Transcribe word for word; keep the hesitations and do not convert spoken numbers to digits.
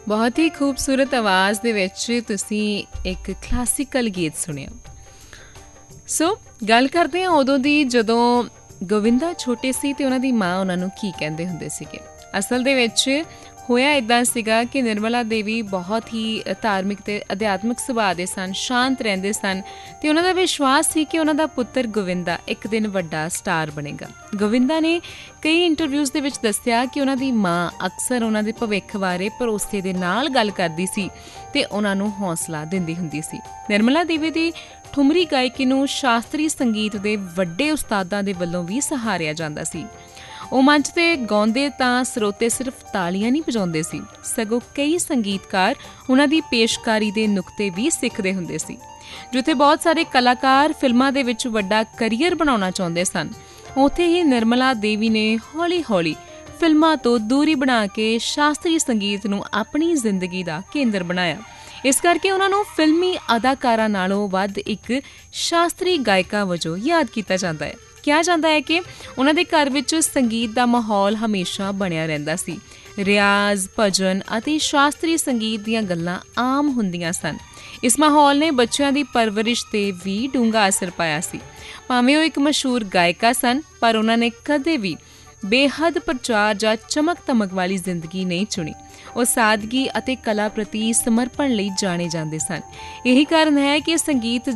ਬਹੁਤ ਹੀ ਖੂਬਸੂਰਤ ਆਵਾਜ਼ ਦੇ ਵਿੱਚ ਤੁਸੀਂ ਇੱਕ ਕਲਾਸੀਕਲ ਗੀਤ ਸੁਣਿਆ। ਸੋ ਗੱਲ ਕਰਦੇ ਹਾਂ ਉਦੋਂ ਦੀ ਜਦੋਂ ਗੋਵਿੰਦਾ ਛੋਟੇ ਸੀ ਅਤੇ ਉਹਨਾਂ ਦੀ ਮਾਂ ਉਹਨਾਂ ਨੂੰ ਕੀ ਕਹਿੰਦੇ ਹੁੰਦੇ ਸੀਗੇ। ਅਸਲ ਦੇ ਵਿੱਚ ਹੋਇਆ ਇੱਦਾਂ ਸੀਗਾ ਕਿ ਨਿਰਮਲਾ ਦੇਵੀ ਬਹੁਤ ਹੀ ਧਾਰਮਿਕ ਅਤੇ ਅਧਿਆਤਮਿਕ ਸੁਭਾਅ ਦੇ ਸਨ, ਸ਼ਾਂਤ ਰਹਿੰਦੇ ਸਨ ਅਤੇ ਉਹਨਾਂ ਦਾ ਵਿਸ਼ਵਾਸ ਸੀ ਕਿ ਉਹਨਾਂ ਦਾ ਪੁੱਤਰ ਗੋਵਿੰਦਾ ਇੱਕ ਦਿਨ ਵੱਡਾ ਸਟਾਰ ਬਣੇਗਾ। ਗੋਵਿੰਦਾ ਨੇ ਕਈ ਇੰਟਰਵਿਊਜ਼ ਦੇ ਵਿੱਚ ਦੱਸਿਆ ਕਿ ਉਹਨਾਂ ਦੀ ਮਾਂ ਅਕਸਰ ਉਹਨਾਂ ਦੇ ਭਵਿੱਖ ਬਾਰੇ ਭਰੋਸੇ ਦੇ ਨਾਲ ਗੱਲ ਕਰਦੀ ਸੀ ਅਤੇ ਉਹਨਾਂ ਨੂੰ ਹੌਸਲਾ ਦਿੰਦੀ ਹੁੰਦੀ ਸੀ। ਨਿਰਮਲਾ ਦੇਵੀ ਦੀ ਠੁਮਰੀ ਗਾਇਕੀ ਨੂੰ ਸ਼ਾਸਤਰੀ ਸੰਗੀਤ ਦੇ ਵੱਡੇ ਉਸਤਾਦਾਂ ਦੇ ਵੱਲੋਂ ਵੀ ਸਹਾਰਿਆ ਜਾਂਦਾ ਸੀ। ਉਹ ਮੰਚ 'ਤੇ ਗਾਉਂਦੇ ਤਾਂ ਸਰੋਤੇ ਸਿਰਫ ਤਾਲੀਆਂ ਨਹੀਂ ਵਜਾਉਂਦੇ ਸੀ, ਸਗੋਂ ਕਈ ਸੰਗੀਤਕਾਰ ਉਹਨਾਂ ਦੀ ਪੇਸ਼ਕਾਰੀ ਦੇ ਨੁਕਤੇ ਵੀ ਸਿੱਖਦੇ ਹੁੰਦੇ ਸੀ। ਜਿੱਥੇ ਬਹੁਤ ਸਾਰੇ ਕਲਾਕਾਰ ਫਿਲਮਾਂ ਦੇ ਵਿੱਚ ਵੱਡਾ ਕਰੀਅਰ ਬਣਾਉਣਾ ਚਾਹੁੰਦੇ ਸਨ, ਉੱਥੇ ਹੀ ਨਿਰਮਲਾ ਦੇਵੀ ਨੇ ਹੌਲੀ ਹੌਲੀ ਫਿਲਮਾਂ ਤੋਂ ਦੂਰੀ ਬਣਾ ਕੇ ਸ਼ਾਸਤਰੀ ਸੰਗੀਤ ਨੂੰ ਆਪਣੀ ਜ਼ਿੰਦਗੀ ਦਾ ਕੇਂਦਰ ਬਣਾਇਆ। ਇਸ ਕਰਕੇ ਉਹਨਾਂ ਨੂੰ ਫਿਲਮੀ ਅਦਾਕਾਰਾਂ ਨਾਲੋਂ ਵੱਧ ਇੱਕ ਸ਼ਾਸਤਰੀ ਗਾਇਕਾ ਵਜੋਂ ਯਾਦ ਕੀਤਾ ਜਾਂਦਾ ਹੈ। ਕਿਹਾ ਜਾਂਦਾ ਹੈ ਕਿ ਉਹਨਾਂ ਦੇ ਘਰ ਵਿੱਚ ਸੰਗੀਤ ਦਾ ਮਾਹੌਲ ਹਮੇਸ਼ਾ ਬਣਿਆ ਰਹਿੰਦਾ ਸੀ। ਰਿਆਜ਼, ਭਜਨ ਅਤੇ ਸ਼ਾਸਤਰੀ ਸੰਗੀਤ ਦੀਆਂ ਗੱਲਾਂ ਆਮ ਹੁੰਦੀਆਂ ਸਨ। ਇਸ ਮਾਹੌਲ ਨੇ ਬੱਚਿਆਂ ਦੀ ਪਰਵਰਿਸ਼ 'ਤੇ ਵੀ ਡੂੰਘਾ ਅਸਰ ਪਾਇਆ ਸੀ। ਭਾਵੇਂ ਉਹ ਇੱਕ ਮਸ਼ਹੂਰ ਗਾਇਕਾ ਸਨ, ਪਰ ਉਹਨਾਂ ਨੇ ਕਦੇ ਵੀ ਬੇਹੱਦ ਪ੍ਰਚਾਰ ਜਾਂ ਚਮਕ ਧਮਕ ਵਾਲੀ ਜ਼ਿੰਦਗੀ ਨਹੀਂ ਚੁਣੀ। ਉਹ ਸਾਦਗੀ ਅਤੇ ਕਲਾ ਪ੍ਰਤੀ ਸਮਰਪਣ ਲਈ ਜਾਣੇ ਜਾਂਦੇ ਸਨ। ਇਹੀ ਕਾਰਨ ਹੈ ਕਿ ਸੰਗੀਤ